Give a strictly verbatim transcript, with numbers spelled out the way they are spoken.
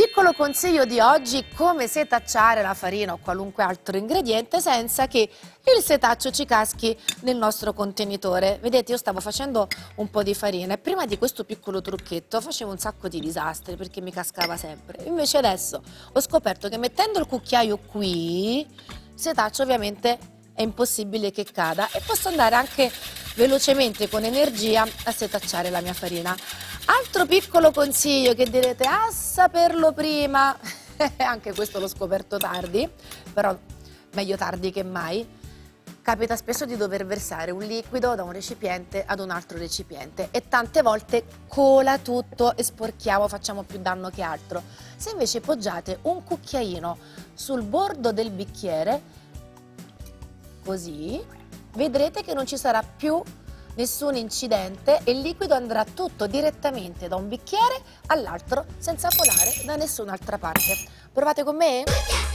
Piccolo consiglio di oggi: come setacciare la farina o qualunque altro ingrediente senza che il setaccio ci caschi nel nostro contenitore. Vedete, io stavo facendo un po' di farina e prima di questo piccolo trucchetto facevo un sacco di disastri perché mi cascava sempre. Invece adesso ho scoperto che mettendo il cucchiaio qui, il setaccio ovviamente è impossibile che cada e posso andare anche velocemente con energia a setacciare la mia farina. Altro piccolo consiglio che direte: a saperlo prima, anche questo l'ho scoperto tardi, però meglio tardi che mai. Capita spesso di dover versare un liquido da un recipiente ad un altro recipiente e tante volte cola tutto e sporchiamo, facciamo più danno che altro. Se invece poggiate un cucchiaino sul bordo del bicchiere, così, vedrete che non ci sarà più nessun incidente e il liquido andrà tutto direttamente da un bicchiere all'altro senza colare da nessun'altra parte. Provate con me?